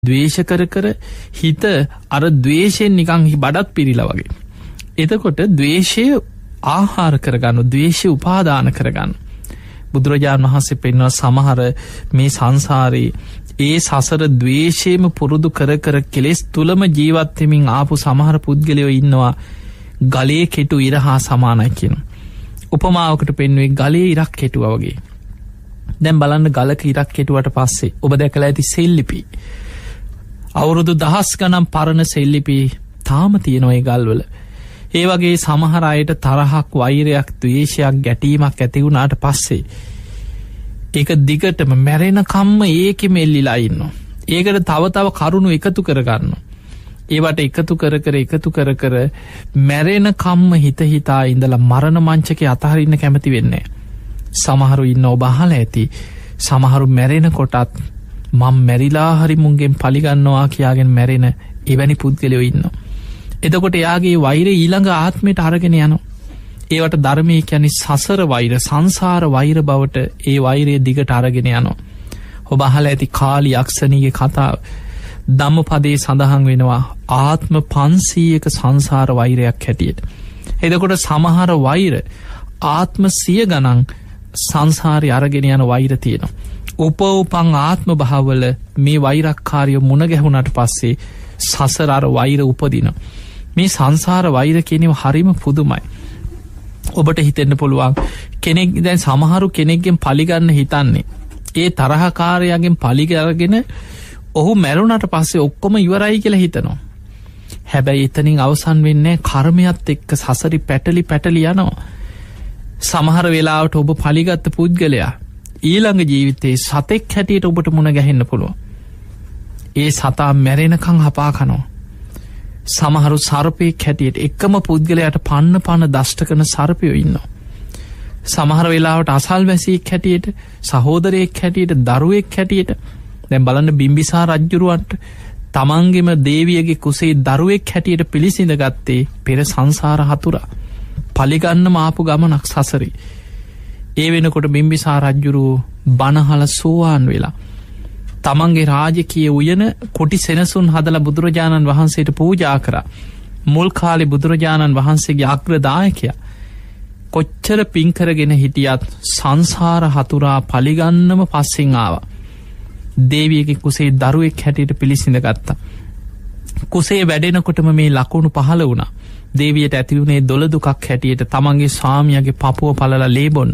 ද්වේෂ කර කර හිත අර ද්වේෂයෙන් නිකන් බඩත් පිරිලා වගේ. එතකොට ද්වේෂය ආහාර කරගන්න, ද්වේෂය උපාදාන කරගන්න. බුදුරජාණන් වහන්සේ පෙන්වන සමහර මේ සංසාරේ ඒ සසර ද්වේෂයම පුරුදු කර කර කෙලෙස් තුලම ජීවත් වෙමින් ආපු සමහර පුද්ගලයෝ ඉන්නවා. ගලේ කෙටු ඉර හා සමානයි කියන උපමාවකට පෙන්වුවේ ගලේ ඉරක් කෙටුවා වගේ. දැන් බලන්න ගලක ඉරක් කෙටුවට පස්සේ ඔබ දැකලා ඇති සෙල්ලිපි. අවුරුදු දහස් ගණන් පරණ සෙල්ලිපි තාම තියෙනවා ඒ ගල්වල. ඒ වගේ සමහර අයට තරහක්, වෛරයක්, ද්වේෂයක්, ගැටීමක් ඇති වුණාට පස්සේ ඒක දිගටම මැරෙනකම්ම ඒකෙම එල්ලිලා ඉන්නවා. ඒකට තව තව කරුණු එකතු කරගන්නවා. ඒවට එකතු කර කර මැරෙනකම්ම හිතා ඉඳලා මරණ මංචකේ අතහරින්න කැමති වෙන්නේ. සමහරු ඉන්න ඔබ අහලා ඇති. සමහරු මැරෙනකොටත් මම මැරිලා හරි මුන්ගෙන් පලිගන්නවා කියාගෙන මැරෙන එවැනි පුද්ගලයෝ ඉන්නවා. එතකොට එයාගේ වෛරය ඊළඟ ආත්මයට අරගෙන යනවා. ඒවට ධර්මයේ කියන්නේ සසර වෛර, සංසාර වෛර බවට ඒ වෛරය දිගට අරගෙන යනවා. ඔබ අහලා ඇති කාලි යක්ෂණියගේ කතාව. ධම්මපදයේ සඳහන් වෙනවා ආත්ම 500ක සංසාර වෛරයක් හැටියට. එතකොට සමහර වෛර ආත්ම 100 ගණන් සංසාරේ අරගෙන යන වෛර තියෙනවා. උපෝපං ආත්ම භාවවල මේ වෛරක්කාරයෝ මුණ ගැහුණාට පස්සේ සසර අර වෛර උපදිනවා. මේ සංසාර වෛර කියනව හරිම පුදුමයි. ඔබට හිතෙන්න පුළුවන් කෙනෙක් දැන් සමහරු කෙනෙක්ගෙන් පලිගන්න හිතන්නේ ඒ තරහකාරයාගෙන් පලිග අරගෙන ඔහු මැරුණට පස්සේ ඔක්කොම ඉවරයි කියලා හිතනවා. හැබැයි එතනින් අවසන් වෙන්නේ කර්මයත් එක්ක සසරි පැටලි යනවා. සමහර වෙලාවට ඔබ පලිගත්ත පුද්ගලයා ඊළඟ ජීවිතේ සතෙක් හැටියට ඔබට මුණ ගැහෙන්න පුළුවන්. ඒ සතා මැරෙනකන් හපා කනවා. සමහරු සර්පෙක් හැටියට එකම පුද්ගලයාට පන්න දෂ්ට කරන සර්පයෝ ඉන්නවා. සමහර වෙලාවට අසල්වැසියෙක් හැටියට, සහෝදරයෙක් හැටියට, දරුවෙක් හැටියට. දැන් බලන්න බිම්බිසාර රජුරවන්ට තමන්ගේම දේවියගේ කුසේ දරුවෙක් හැටියට පිළිසිඳ ගත්තේ පෙර සංසාර හතුරා. පලිගන්නම ආපු ගමනක් සසරේ. ඒ වෙනකොට බිම්බිසාර රජුරෝ බණහල සෝවාන් වෙලා තමන්ගේ රාජකීය උයන කොටි සෙනසුන් හදලා බුදුරජාණන් වහන්සේට පූජා කරා. මුල් කාලේ බුදුරජාණන් වහන්සේගේ අග්‍රදායකයා කොච්චර පින් කරගෙන හිටියත් සංසාර හතුරා පලිගන්නම පස්සෙන් ආවා. දේවියගේ කුසේ දරුවෙක් හැටියට පිළිසිඳ ගත්තා. කුසේ වැඩෙනකොටම මේ ලකුණු පහළ වුණා. දේවියට ඇති වුණේ දොළ දුකක් හැටියට තමන්ගේ ස්වාමියාගේ පපුව පළලා ලේ බොන්න.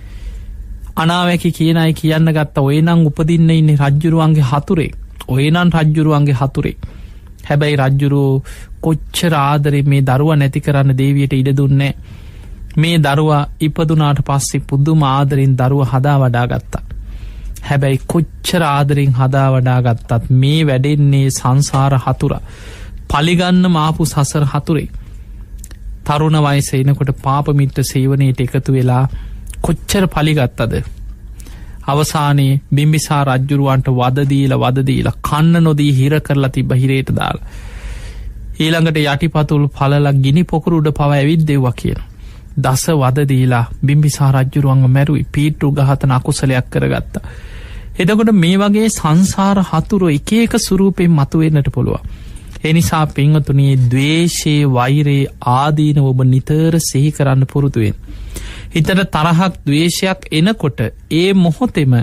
අනාවැකි කියන අය කියන්න ගත්ත ඔය නම් උපදින්න ඉන්නේ රජ්ජුරුවන්ගේ හතුරේ. ඔය නම් රජ්ජුරුවන්ගේ හතුරේ. හැබැයි රජ්ජුරුවෝ කොච්චර ආදරේ මේ දරුවා නැති කරන්න දේවියට ඉඩ දුන්නේ. මේ දරුවා ඉපදුනාට පස්සේ පුදුම ආදරෙන් දරුවා හදා වඩා ගත්තා. හැබැයි කොච්චර ආදරෙන් හදා වඩා ගත්තත් මේ වැඩෙන්නේ සංසාර හතුරා. පලිගන්න මාපු සසර හතුරේ. තරුණ වයසේ එනකොට පාප මිත්‍ර සේවනයේට එකතු වෙලා කොච්චර පලිගත්තද. අවසානයේ බිම්බිසාර රජුරවන්ට වද දීලා කන්න නොදී හිර කරලා තිබ්බ හිරේට දාලා. ඊළඟට යටිපතුල් පළලා ගිනි පොකුරු උඩ පව ඇවිද්දෙව්වා කියන. දස වද දීලා බිම්බිසාර රජුරවන්ව මැරුයි. පීට්ටු ඝාතන අකුසලයක් කරගත්තා. එතකොට මේ වගේ සංසාර හතුරු එක එක ස්වරූපයෙන් මතුවෙන්නට පුළුවන්. ඒ නිසා පින්වතුනි ද්වේෂයේ, වෛරයේ ආදීනව ඔබ නිතර සිහි කරන්න පුරුදු වෙන්න. හිතට තරහක්, ද්වේෂයක් එනකොට ඒ මොහොතේම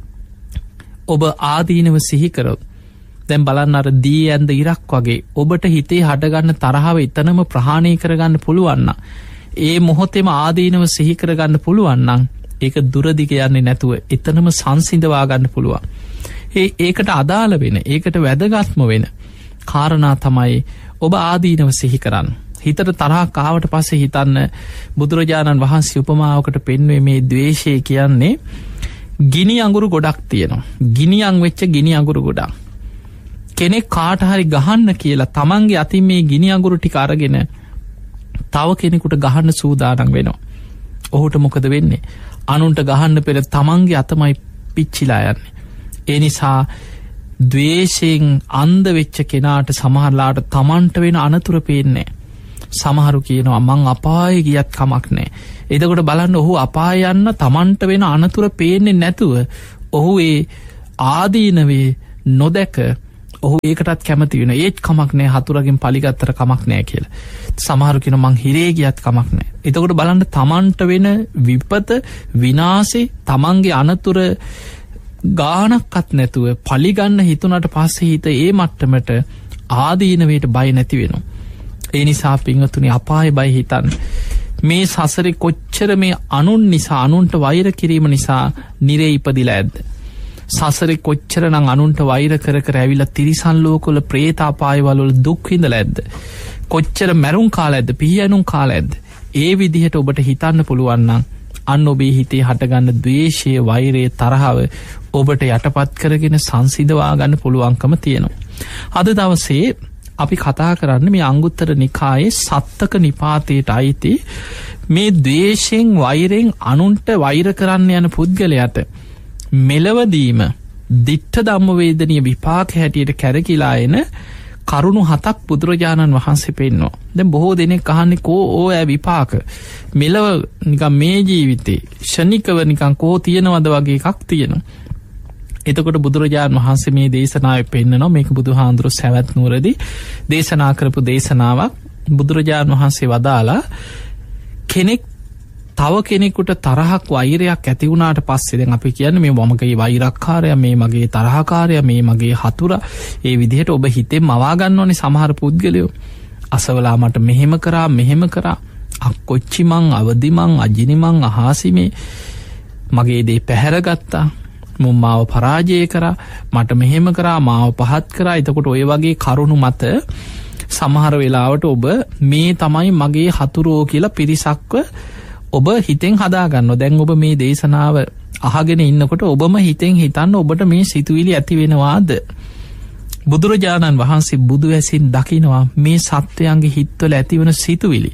ඔබ ආදීනව සිහි කරොත් දැන් බලන්න අර දී ඇඳ ඉරක් වගේ ඔබට හිතේ හටගන්න තරහව එතනම ප්‍රහාණය කරගන්න පුළුවන් නම්, ඒ මොහොතේම ආදීනව සිහි කරගන්න පුළුවන් නම් ඒක දුරදිග යන්නේ නැතුව එතනම සංසිඳවා ගන්න පුළුවන්. ඒකට අදාළ වෙන, ඒකට වැදගත්ම වෙන කාරණා තමයි ඔබ ආදීනව සිහි කරන්න. හිතට තරහක් ආවට පස්සේ හිතන්න බුදුරජාණන් වහන්සේ උපමාවකට පෙන්වුවේ මේ ද්වේෂය කියන්නේ ගිනි අඟුරු ගොඩක් තියෙනවා. ගිනියම් වෙච්ච ගිනි අඟුරු ගොඩක්. කෙනෙක් කාට හරි ගහන්න කියලා තමන්ගේ අතින් මේ ගිනි අඟුරු ටික අරගෙන තව කෙනෙකුට ගහන්න සූදානම් වෙනවා. ඔහුට මොකද වෙන්නේ? අනුන්ට ගහන්න පෙර තමන්ගේ අතමයි පිච්චිලා යන්නේ. ඒ නිසා ද්වේෂයෙන් අන්ධ වෙච්ච කෙනාට සමහරලාට තමන්ට වෙන අනතුරු පේන්නේ. සමහරු කියනවා මං අපායේ ගියත් කමක් නැහැ. එතකොට බලන්න ඔහු අපාය යන්න තමන්ට වෙන අනතුරු පේන්නේ නැතුව ඔහු ඒ ආදීනවේ නොදැක ඔහු ඒකටත් කැමති වෙන. ඒත් කමක් නෑ, හතුරගෙන් පලිගත්තට කමක් නෑ කියලා. සමහරු කියන මං හිරේ ගියත් කමක් නෑ. එතකොට බලන්න තමන්ට වෙන විපත විනාශේ තමන්ගේ අනතුර ගානක්වත් නැතුව පලිගන්න හිතුනට පස්සේ හිත ඒ මට්ටමට ආදීනවයට බය නැති වෙනවා. ඒ නිසා පින්වතුනි අපාය බය හිතන්න. මේ සසරේ කොච්චර මේ අනුන් නිසා අනුන්ට වෛර කිරීම නිසා නිරේ ඉපදිලා ඇද්ද? සසරේ කොච්චරනම් අනුන්ට වෛර කර කර ඇවිල්ලා තිරිසන් ලෝකවල പ്രേත අපායවල දුක් විඳලා ඇද්ද? කොච්චර මරුන් කාලා ඇද්ද? පිහියනුන් කාලා ඇද්ද? ඒ විදිහට ඔබට හිතන්න පුළුවන් නම් අන්න ඔබේ හිතේ හටගන්න ද්වේෂය, වෛරය, තරහව ඔබට යටපත් කරගෙන සංසිඳවා ගන්න පුළුවන්කම තියෙනවා. අද දවසේ අපි කතා කරන්නේ මේ අංගුත්තර නිකායේ සත්තක නිපාතයට අයිති මේ ද්වේෂයෙන් වෛරයෙන් අනුන්ට වෛර කරන්න යන පුද්ගලයාට මෙලවදීම දිට්ඨ ධම්ම වේදනීය විපාක හැටියට කැරකිලා එන කරුණු 7ක් බුදුරජාණන් වහන්සේ පෙන්නනවා. දැන් බොහෝ දෙනෙක් අහන්නේ කෝ ඕෑ විපාක මෙලව නිකන් මේ ජීවිතේ ෂණිකව නිකන් කෝ තියනවද වගේ එකක් තියෙනවා. එතකොට බුදුරජාණන් වහන්සේ මේ දේශනාවේ පෙන්නනවා මේක බුදුහාඳුරු සවැත් නුවරදී දේශනා කරපු දේශනාවක්. බුදුරජාණන් වහන්සේ වදාලා කෙනෙක් තව කෙනෙකුට තරහක් වෛරයක් ඇති වුණාට පස්සේ දැන් අපි කියන්නේ මේ මමගේ වෛරක්කාරයා, මේ මගේ තරහකාරයා, මේ මගේ හතුරා, ඒ විදිහට ඔබ හිතෙන් මවා ගන්නෝනේ සමහර පුද්ගලයෝ. අසවලා මට මෙහෙම කරා අක්කොච්චි මං අවදි මං අජිනි මං අහාසි මේ මගේ දේ පැහැරගත්තා, මුන් මාව පරාජය කරා, මට මෙහෙම කරා, මාව පහත් කරා. එතකොට ඔය වගේ කරුණු මත සමහර වෙලාවට ඔබ මේ තමයි මගේ හතුරෝ කියලා පිරිසක්ව ඔබ හිතෙන් හදාගන්න. දැන් ඔබ මේ දේශනාව අහගෙන ඉන්නකොට ඔබම හිතෙන් හිතන්න ඔබට මේ සිතුවිලි ඇති වෙනවාද? බුදුරජාණන් වහන්සේ බුදු ඇසින් දකිනවා මේ සත්වයන්ගේ හිත්වල ඇතිවන සිතුවිලි.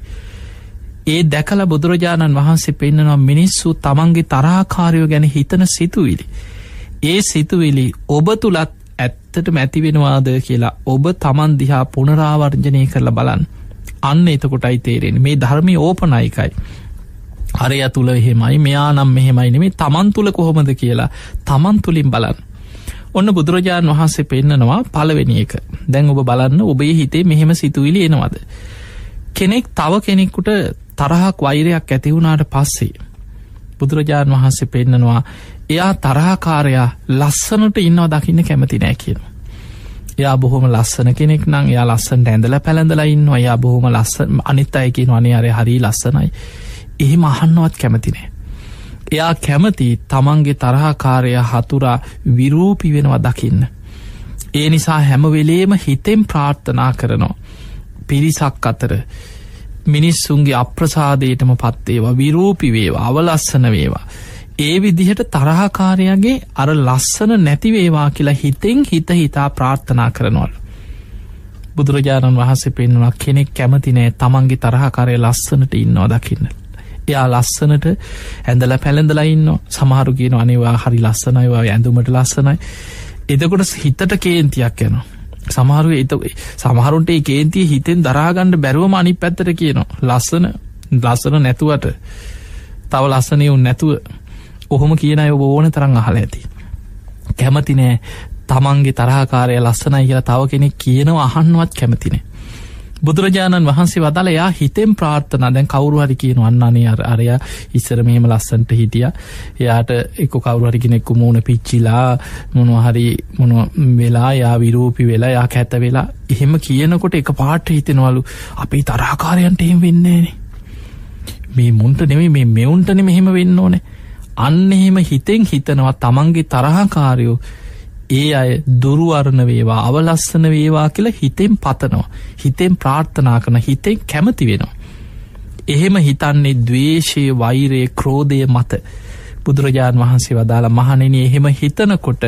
ඒ දැකලා බුදුරජාණන් වහන්සේ පෙන්නනවා මිනිස්සු තමන්ගේ තරහකාරයෝ ගැන හිතන සිතුවිලි. ඒ සිතුවිලි ඔබ තුලත් ඇත්තටම ඇති වෙනවාද කියලා ඔබ තමන් දිහා පුනරාවර්ජනය කරලා බලන්න. අන්න එතකොටයි තේරෙන්නේ මේ ධර්මයේ ඕපනයිකයි. අරය තුල එහෙමයි, මෙයා නම් මෙහෙමයි නෙමෙයි, තමන් තුල කොහොමද කියලා තමන් තුලින් බලන්න. ඔන්න බුදුරජාණන් වහන්සේ පෙන්නනවා පළවෙනි එක. දැන් ඔබ බලන්න ඔබේ හිතේ මෙහෙම සිතුවිලි එනවද? කෙනෙක් තව කෙනෙකුට තරහක් වෛරයක් ඇති වුණාට පස්සේ බුදුරජාණන් වහන්සේ පෙන්නනවා එයා තරහකාරයා ලස්සනට ඉන්නව දකින්න කැමති නෑ කියනවා. එයා බොහොම ලස්සන කෙනෙක් නම් එයා ලස්සනට ඇඳලා පැළඳලා ඉන්නවා. එයා බොහොම ලස්සන, අනිත් අය කියනවා අනේ අර හරිය ලස්සනයි. එහෙම අහන්නවත් කැමති නෑ. එයා කැමති තමන්ගේ තරහකාරයා හතුරා විරූපී වෙනවා දකින්න. ඒ නිසා හැම වෙලේම හිතෙන් ප්‍රාර්ථනා කරනවා පිරිසක් අතර මිනිස්සුන්ගේ අප්‍රසාදයටම පත් වේවා, විරූපී වේවා, අවලස්සන වේවා. ඒ විදිහට තරහකාරයාගේ අර ලස්සන නැති වේවා කියලා හිතෙන් හිතා ප්‍රාර්ථනා කරනවා. බුදුරජාණන් වහන්සේ පෙන්වනවා කෙනෙක් කැමති නෑ තමන්ගේ තරහකාරයා ලස්සනට ඉන්නවා දකින්න. එයා ලස්සනට ඇඳලා පැළඳලා ඉන්නවා. සමහරු කියනවා අනේ වා හරි ලස්සනයි, වා ඇඳුමට ලස්සනයි. එතකොට හිතට කේන්තියක් යනවා. සමහරුන්ට ඒ කේන්තිය හිතෙන් දරාගන්න බැරුවම අනිත් පැත්තට කියනවා ලස්සන නැතුවට තව ලස්සනේ උන් නැතුව. ඔහොම කියන අය ඔබ ඕන තරම් අහලා ඇති. කැමති නෑ තමන්ගේ තරහකාරයා ලස්සනයි කියලා තව කෙනෙක් කියනවා අහන්නවත් කැමති නෑ. බුදුරජාණන් වහන්සේ වදාළ එයා හිතෙන් ප්‍රාර්ථනා. දැන් කවුරු හරි කියනවා අන්නනේ අරයා ඉස්සර මෙහෙම ලස්සනට හිටියා, එයාට එක්ක කවුරු හරි කෙනෙක්ව මූණ පිච්චිලා මොනවා වෙලා එයා විරූපී වෙලා එයා කැත වෙලා එහෙම කියනකොට එකපාරට හිතෙනවලු අපේ තරහකාරයන්ට එහෙම වෙන්නේ නෑනේ, මේ මුන්ට නෙමෙයි මේ මෙවුන්ටනේ මෙහෙම වෙන්න ඕනේ. අන්න එහෙම හිතෙන් හිතනවා තමන්ගේ තරහකාරයෝ ඒ අය දුරුවරණ වේවා, අවලස්සන වේවා කියලා හිතෙන් පතනවා, හිතෙන් ප්‍රාර්ථනා කරන, හිතෙන් කැමති වෙනවා. එහෙම හිතන්නේ ද්වේෂය, වෛරය, ක්‍රෝධය මත. බුදුරජාණන් වහන්සේ වදාලා මහණෙනි එහෙම හිතනකොට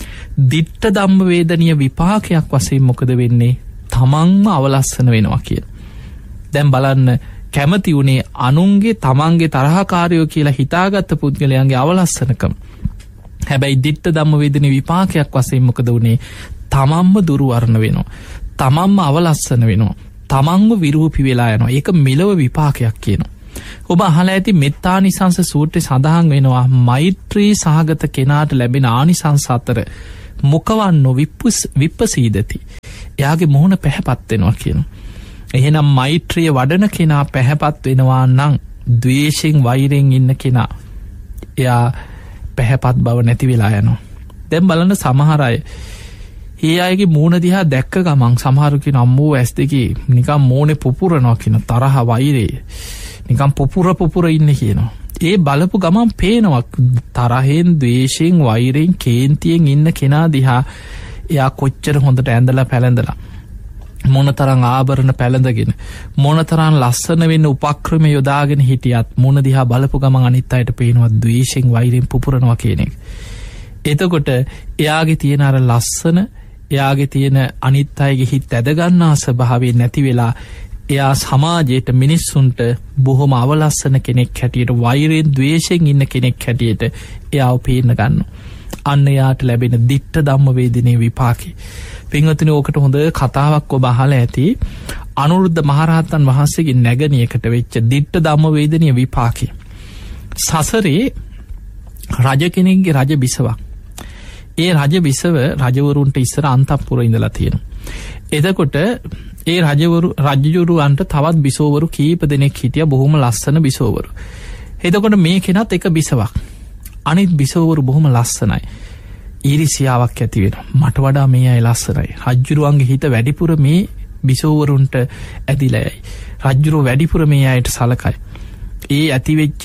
දිට්ඨ ධම්ම වේදනීය විපාකයක් වශයෙන් මොකද වෙන්නේ? තමන්ම අවලස්සන වෙනවා කියන. දැන් බලන්න කැමති උනේ අනුන්ගේ තමන්ගේ තරහකාරයෝ කියලා හිතාගත්ත පුද්ගලයන්ගේ අවලස්සනකම. හැබැයි දිට්ඨ ධම්ම වේදනීය විපාකයක් වශයෙන් මොකද උනේ? තමන්ම දුරුවරණ වෙනවා, තමන්ම අවලස්සන වෙනවා, තමන්ම විරූපී වෙලා යනවා. ඒක මෙලව විපාකයක් කියනවා. ඔබ අහලා ඇති මෙත්තානිසංස සූත්‍රයේ සඳහන් වෙනවා මෛත්‍රී සහගත කෙනාට ලැබෙන ආනිසංස අතර මුකවන්නෝ විප්පසීදති. එයාගේ මුහුණ පැහැපත් වෙනවා කියනවා. එහෙනම් මෛත්‍රිය වඩන කෙනා පැහැපත් වෙනවා නම් ද්වේෂයෙන් වෛරයෙන් ඉන්න කෙනා එයා පැහැපත් බව නැති වෙලා යනවා. දැන් බලන්න සමහර අය ඒ අයගේ මූණ දිහා දැක්ක ගමන් සමහරු කියන අම්මෝ ඇස් දෙකේ නිකන් මෝනේ පුපුරනවා කියන තරහ වෛරය නිකන් පුපුර ඉන්නේ කියනවා. ඒ බලපු ගමන් පේනවා තරහෙන් ද්වේෂයෙන් වෛරයෙන් කේන්තියෙන් ඉන්න කෙනා දිහා එයා කොච්චර හොඳට ඇඳලා පැළඳලා මොනතරම් ආභරණ පැළඳගෙන මොනතරම් ලස්සන වෙන්න උපක්‍රම යොදාගෙන හිටියත් මොන දිහා බලපු ගමන් අනිත් අයට පේනවා ද්වේෂයෙන් වෛරයෙන් පුපුරනවා කියන එක. එතකොට එයාගේ තියෙන අර ලස්සන එයාගේ තියෙන අනිත් අයගේ හිත ඇදගන්නා ස්වභාවය නැති වෙලා එයා සමාජයට මිනිස්සුන්ට බොහොම අවලස්සන කෙනෙක් හැටියට වෛරයෙන් ද්වේෂයෙන් ඉන්න කෙනෙක් හැටියට එයාව පේන්න ගන්නවා. අන්න එයාට ලැබෙන දිට්ඨ ධම්ම වේදනයේ විපාකේ. පින්වතුනි ඕකට හොඳ කතාවක් ඔබ අහලා ඇති. අනුරුද්ධ මහරහතන් වහන්සේගේ නැගණියකට වෙච්ච දිට්ඨ ධම්ම වේදනයේ විපාකේ. සසරේ රජ කෙනෙක්ගේ රජ බිසවක්. ඒ රජ බිසව රජවරුන්ට ඉස්සර අන්තපුර ඉඳලා තියෙනවා. එතකොට ඒ රජවරුන්ට තවත් බිසෝවරු කීප දෙනෙක් හිටියා බොහොම ලස්සන බිසෝවරු. එතකොට මේ කෙනත් එක බිසවක්. අනිත් බිසෝවරු බොහොම ලස්සනයි. ඊරිසියාවක් ඇති වෙනවා. මට වඩා මේ අය ලස්සනයි. රජුරුවන්ගේ හිත වැඩිපුර මේ බිසෝවරුන්ට ඇදිලා යයි. රජුරුව වැඩිපුර මේ අයට සලකයි. ඒ ඇතිවෙච්ච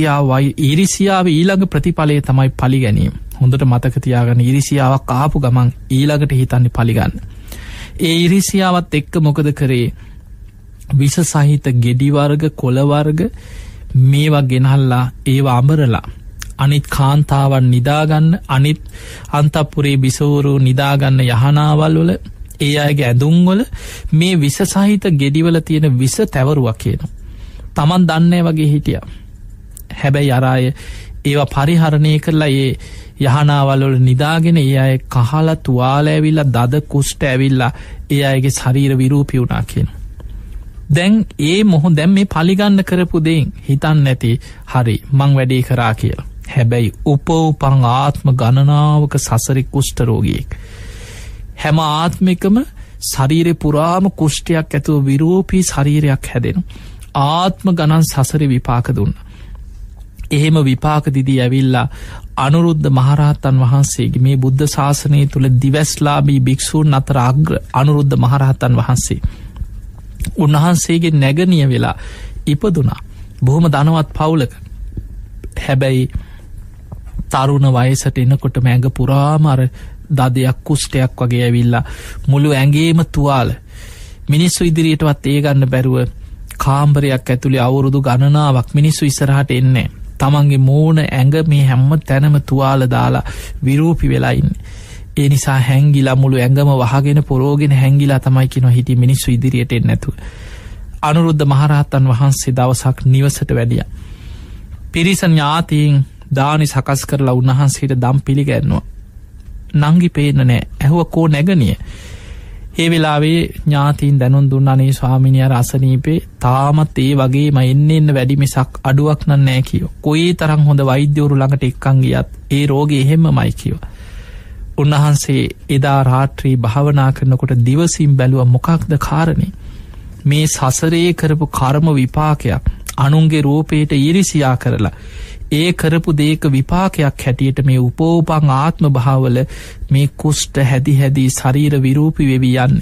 ඊරිසියාව ඊළඟ ප්‍රතිඵලය තමයි පලිගැනීම. හොඳට මතක තියාගන්න ඊරිසියාවක් ආපු ගමන් ඊළඟට හිතන්නේ පලිගන්න. ඒ ඊරිසියාවත් එක්ක මොකද කරේ? විස සහිත ගෙඩි වර්ග කොළ වර්ග මේවා ගෙනහල්ලා ඒවා අඹරලා අනිත් කාන්තාවන් නිදාගන්න අනිත් අන්තපුරේ බිසෝවරු නිදාගන්න යහනාවල් වල ඒ අයගේ ඇඳුම් වල මේ විස සහිත ගෙඩිවල තියෙන විස තැවරුවක් කියනවා. Taman දන්නේ වගේ හිටියා. හැබැයි අර අය ඒවා පරිහරණය කරලා ඒ යහනාවල් වල නිදාගෙන ඒ අය කහලා තුවාල ඇවිල්ලා දද කුෂ්ඨ ඇවිල්ලා ඒ අයගේ ශරීර විරූපී වුණා කියනවා. දැන් මේ පලිගන්න කරපු දෙයින් හිතන්න නැති හරි මං වැඩේ කරා කියලා. හැබැයි උපෝපං ආත්ම ගණනාවක සසරි කුෂ්ඨ රෝගියෙක්. හැම ආත්මිකම ශරීරේ පුරාම කුෂ්ඨයක් ඇතුව විරූපී ශරීරයක් හැදෙනවා. ආත්ම ගණන් සසරේ විපාක දුන්නා. එහෙම විපාක දිදී ඇවිල්ලා අනුරුද්ධ මහරහතන් වහන්සේගේ මේ බුද්ධ ශාසනය තුල දිවස්ලාභී භික්ෂූන් අතර අග්‍ර අනුරුද්ධ මහරහතන් වහන්සේ උන්වහන්සේගේ නැගණිය වෙලා ඉපදුනා. බොහොම ධනවත් පවුලක. හැබැයි තරුණ වයසට එනකොට ඇඟ පුරාම අර දදයක් කුෂ්ඨයක් වගේ ඇවිල්ලා මුළු ඇඟේම තුවාල. මිනිස්සු ඉදිරියටවත් ඒ ගන්න බැරුව කාමරයක් ඇතුලේ අවුරුදු ගණනාවක් මිනිස්සු ඉස්සරහට එන්නේ. තමන්ගේ මූණ ඇඟ මේ හැම තැනම තුවාල දාලා විරූපී වෙලා ඉන්නේ. ඒ නිසා හැංගිලා මුළු ඇඟම වහගෙන පොරෝගෙන හැංගිලා තමයි කියනවා හිටිය මිනිස්සු ඉදිරියට එන්නේ නැතුව. අනුරුද්ධ මහරහතන් වහන්සේ දවසක් නිවසට වැඩියා. පිරිස ඥාතීන් දානි සකස් කරලා උන්වහන්සේට දම් පිළිගන්නවා. නංගි පේන්න නෑ. ඇහුව කෝ නැගණිය. ඒ වෙලාවේ ඥාතීන් දැනුම් දුන්නානේ ස්වාමිනිය අර අසනීපේ තාමත් ඒ වගේම එන්න වැඩි මිසක් අඩුවක් නෑ කියෝ. කොයි තරම් හොඳ වෛද්‍යවරු ළඟට එක්කන් ගියත් ඒ රෝගේ එහෙමමයි කියෝ. උන්වහන්සේ එදා රාත්‍රී භාවනා කරනකොට දිවසින් බැලුවා මොකක්ද කාරණේ? මේ සසරේ කරපු කර්ම විපාකයක් අනුන්ගේ රූපේට ඊරිසියා කරලා ඒ කරපු දේක විපාකයක් හැටියට මේ උපෝපං ආත්ම භාවවල මේ කුෂ්ඨ හැදි ශරීර විරූපී වෙවි යන්නේ.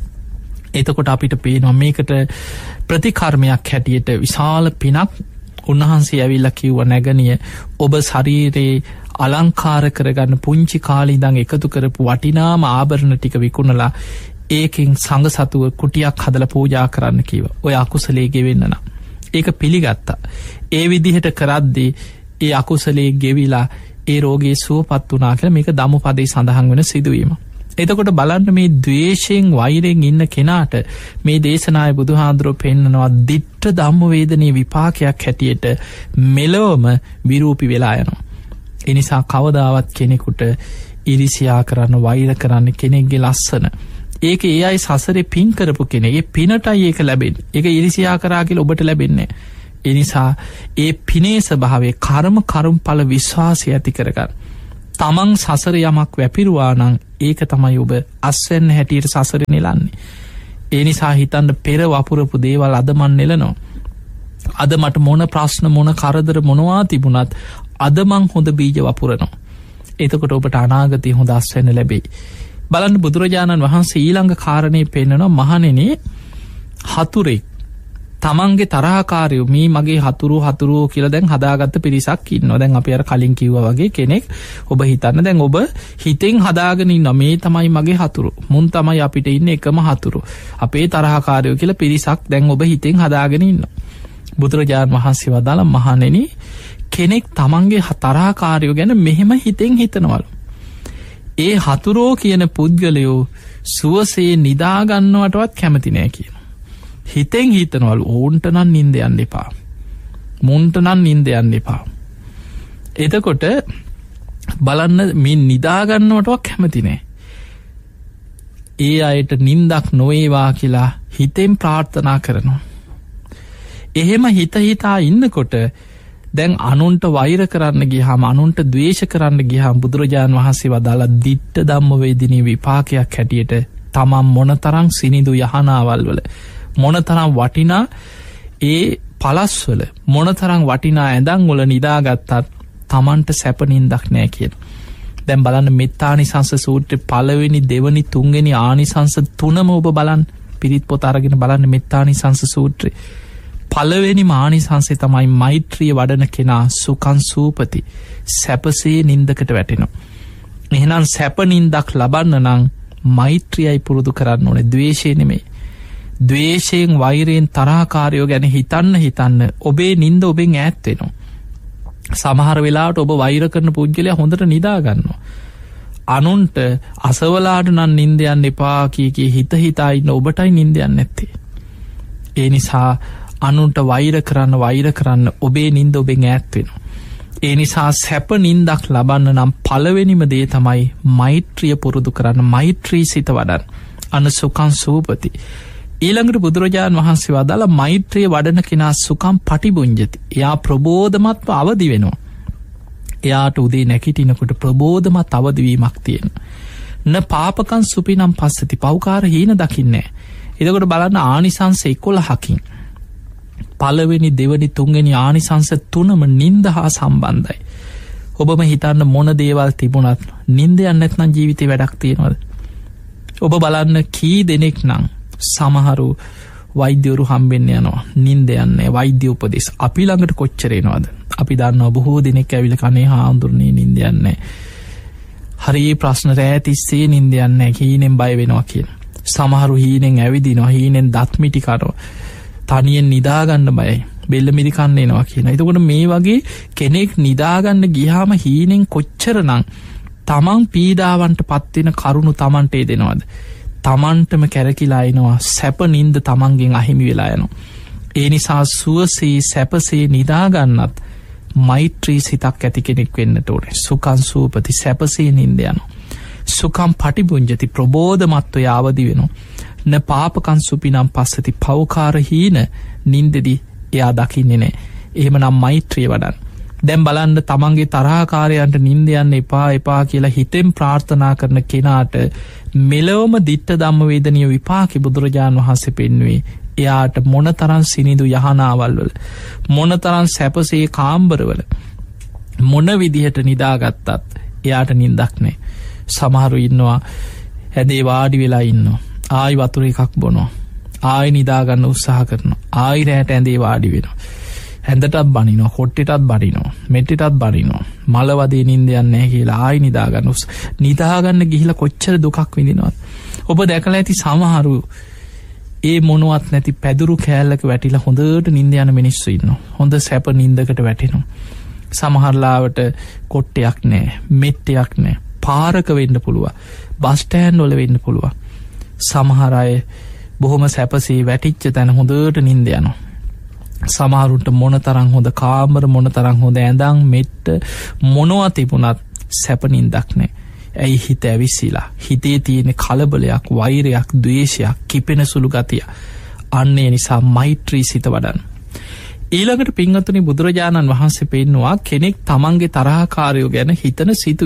එතකොට අපිට පේනවා මේකට ප්‍රතිකර්මයක් හැටියට විශාල පිනක් උන්වහන්සේ ඇවිල්ලා කිව්ව නැගණිය ඔබ ශරීරේ අලංකාර කරගන්න පුංචි කාලේ ඉඳන් එකතු කරපු වටිනාම ආභරණ ටික විකුණලා ඒකෙන් සංඝ සතුව කුටියක් හදලා පූජා කරන්න කිව්වා. ඔය අකුසලයේ ගෙවෙන්න නම්. ඒක පිළිගත්තා. ඒ විදිහට කරද්දී ඒ අකුසලයේ ගෙවිලා ඒ රෝගේ සුවපත් වුණා කියලා මේක ධම්මපදයේ සඳහන් වෙන සිදුවීම. එතකොට බලන්න මේ ද්වේෂයෙන් වෛරයෙන් ඉන්න කෙනාට මේ දේශනාවේ බුදුහාඳුරෝ පෙන්නනවා දිට්ඨ ධම්ම වේදනයේ විපාකයක් හැටියට මෙලොවම විරූපී වෙලා යනවා. ඒ නිසා කවදාවත් කෙනෙකුට ඊර්ෂ්‍යා කරන්න වෛර කරන්න කෙනෙක්ගේ ලස්සන ඒක ඒ අය සසරේ පින් කරපු කෙනෙක්. ඒ පිනටයි ඒක ලැබෙන්නේ. ඒක ඊර්ෂ්‍යා කරා කියලා ඔබට ලැබෙන්නේ නැහැ. ඒ නිසා ඒ පිනේ ස්වභාවයේ කර්මඵල විශ්වාසය ඇති කරගන්න. තමන් සසර යමක් වැපිරුවා නම් ඒක තමයි ඔබ අස්වැන්න හැටියට සසර නෙලන්නේ. ඒ නිසා හිතන්න පෙර වපුරපු දේවල් අද මන් නෙලනවා. අද මට මොන ප්‍රශ්න මොන කරදර මොනවා තිබුණත් අද මං හොඳ බීජ වපුරනවා. එතකොට ඔබට අනාගතය හොඳ අස්වැන්න ලැබෙයි. බලන්න බුදුරජාණන් වහන්සේ ඊළඟ කාරණය පෙන්නනවා මහණෙනි හතුරෙක් තමන්ගේ තරහකාරයෝ මේ මගේ හතුරු කියලා දැන් හදාගත්ත පිරිසක් ඉන්නවා. දැන් අපි අර කලින් කිව්වා වගේ කෙනෙක් ඔබ හිතන්න දැන් ඔබ හිතෙන් හදාගෙන ඉන්න මේ තමයි මගේ හතුරු. මුන් තමයි අපිට ඉන්නේ එකම හතුරු. අපේ තරහකාරයෝ කියලා පිරිසක් දැන් ඔබ හිතෙන් හදාගෙන ඉන්නවා. බුදුරජාණන් වහන්සේ වදාළ මහණෙනි කෙනෙක් තමන්ගේ තරහකාරයෝ ගැන මෙහෙම හිතෙන් හිතනවලු. ඒ හතුරෝ කියන පුද්ගලයෝ සුවසේ නිදාගන්නවටවත් කැමති නෑ කියන. හිතෙන් හිතනවලු ඕන්ට නම් නින්ද යන්න එපා. මුන්ට නම් නින්ද යන්න එපා. එතකොට බලන්න මේ නිදාගන්නවටවත් කැමති නෑ. ඒ අයට නින්දක් නොවේවා කියලා හිතෙන් ප්‍රාර්ථනා කරනවා. එහෙම හිතා ඉන්නකොට දැන් අනුන්ට වෛර කරන්න ගියහම අනුන්ට ද්වේෂ කරන්න ගියහම බුදුරජාණන් වහන්සේ වදාලා දිට්ඨ ධම්මවේදිනී විපාකයක් හැටියට තමන් මොනතරම් සිනිඳු යහනාවල් වල මොනතරම් වටිනා ඒ පලස්වල මොනතරම් වටිනා ඇඳන් වල නිදාගත්තත් තමන්ට සැප නින්දක් නෑ කියන. දැන් බලන්න මෙත්තානිසංස සූත්‍රයේ පළවෙනි දෙවනි තුන්වෙනි ආනිසංස තුනම ඔබ බලන්න පිරිත් පොත අරගෙන බලන්න මෙත්තානිසංස සූත්‍රය. පළවෙනි ආනිසංසය තමයි මෛත්‍රිය වඩන කෙනා සුඛං සූපති සැපසේ නින්දකට වැටෙනවා. එහෙනම් සැප නින්දක් ලබන්න නම් මෛත්‍රියයි පුරුදු කරන්න ඕනේ, ද්වේෂය නෙමෙයි. ද්වේෂයෙන් වෛරයෙන් තරහකාරයෝ ගැන හිතන්න ඔබේ නින්ද ඔබෙන් ඈත් වෙනවා. සමහර වෙලාවට ඔබ වෛර කරන පුද්ගලයා හොඳට නිදා ගන්නවා. අනුන්ට අසවලාට නම් නින්ද යන්න එපා කී හිතා ඉන්න ඔබටයි නින්ද යන්නේ නැත්තේ. ඒ නිසා අනුන්ට වෛර කරන්න ඔබේ නින්ද ඔබෙන් ඈත් වෙනවා. ඒ නිසා සැප නින්දක් ලබන්න නම් පළවෙනිම දේ තමයි මෛත්‍රිය පුරුදු කරන්න, මෛත්‍රී සිත වඩන්න. අන සුඛං සූපති. ඊළඟට බුදුරජාණන් වහන්සේ වදාළ මෛත්‍රිය වඩන කෙනා සුඛං පටිබුඤ්ජති. එයා ප්‍රබෝධමත්ව අවදි වෙනවා. එයාට උදේ නැගිටිනකොට ප්‍රබෝධමත් අවදිවීමක් තියෙනවා. න පාපකං සුපිනම් පස්සති. පව්කාර හීන දකින්නේ නැහැ. එතකොට බලන්න ආනිසංස 11කින් පළවෙනි දෙවනි තුන්වෙනි ආනිසංස තුනම නින්ද හා සම්බන්ධයි. ඔබම හිතන්න මොන දේවල් තිබුණත් නින්ද යන්නේ නැත්නම් ජීවිතේ වැඩක් තියනවද? ඔබ බලන්න කී දෙනෙක් නම් සමහරු වෛද්‍යවරු හම්බෙන්න යනවා නින්ද යන්නේ වෛද්‍ය උපදෙස් අපි ළඟට කොච්චර එනවද? අපි දන්නවා බොහෝ දෙනෙක් ඇවිල්ලා කනේ හාමුදුරනේ නින්ද යන්නේ. හරි ප්‍රශ්න රැ තිස්සේ නින්ද යන්නේ හීනෙන් බය වෙනවා කියන. සමහරු හීනෙන් ඇවිදිනවා, හීනෙන් දත් මිටි කනවා. තනියෙන් නිදාගන්න බයයි, බෙල්ල මිරි කන්න එනවා කියන. එතකොට මේ වගේ කෙනෙක් නිදාගන්න ගියාම හීනෙන් කොච්චරනම් තමන් පීඩාවන්ට පත්වෙන කරුණු තමන්ට දෙනවද? තමන්ටම කැරකිලා එනවා, සැප නින්ද තමන්ගෙන් අහිමි වෙලා යනවා. ඒ නිසා සුවසේ සැපසේ නිදාගන්නත් මෛත්‍රී සිතක් ඇති කෙනෙක් වෙන්නට ඕනේ. සුඛං සූපති සැපසේ නින්ද යනවා. සුඛං පටිබුඤ්ජති ප්‍රබෝධමත්ව යාවදි වෙනවා. න පාපකං සුපිනම් පස්සති පව්කාර හීන නින්දෙදි එයා දකින්නේ නෑ. එහෙමනම් මෛත්‍රිය වඩන්න. දැන් බලන්න තමන්ගේ තරහකාරයන්ට නින්ද යන්න එපා කියලා හිතෙන් ප්‍රාර්ථනා කරන කෙනාට මෙලොවම දිට්ඨ ධම්මවේදනීය විපාකෙ බුදුරජාණන් වහන්සේ පෙන්වුවේ. එයාට මොනතරම් සිනිඳු යහනාවල් වල මොනතරම් සැපසේ කාම්බරවල මොන විදිහට නිදාගත්තත් එයාට නින්දක් නෑ. සමහරු ඉන්නවා ඇදේ වාඩි වෙලා ඉන්නවා, ආයි වතුර එකක් බොනවා, ආයි නිදාගන්න උත්සාහ කරනවා, ආයි රැට ඇඳේ වාඩි වෙනවා, ඇඳටත් බනිනවා, කොට්ටෙටත් බනිනවා, මෙට්ටෙටත් බනිනවා, මල වදේ නින්ද යන්නේ නැහැ කියලා ආයි නිදාගන්න ගිහිලා කොච්චර දුකක් විඳිනවද? ඔබ දැකලා ඇති සමහරු ඒ මොනවත් නැති පැදුරු කෑල්ලක වැටිලා හොඳට නින්ද යන මිනිස්සු ඉන්නවා. හොඳ සැප නින්දකට වැටෙනවා. සමහරලාවට කොට්ටයක් නැහැ, මෙට්ටයක් නැහැ, පාරක වෙන්න පුළුවන්, බස් ස්ටෑන්ඩ් වල වෙන්න පුළුවන්. සමහර අය බොහොම සැපසේ වැටිච්ච තැන හොඳට නින්ද යනවා. සමහරුන්ට මොනතරම් හොඳ කාමර, මොනතරම් හොඳ ඇඳන් මෙට්ට මොනවා තිබුණත් සැප නින්දක් නැහැ. ඇයි? හිත ඇවිස්සීලා. හිතේ තියෙන කලබලයක්, වෛරයක්, ද්වේෂයක්, කිපෙන සුළු ගතිය. අන්න ඒ නිසා මෛත්‍රී සිත වඩන්න. ඊළඟට පින්වත්නි බුදුරජාණන් වහන්සේ පෙන්නවා කෙනෙක් තමන්ගේ තරහකාරයෝ ගැන හිතන සිතුවිලි.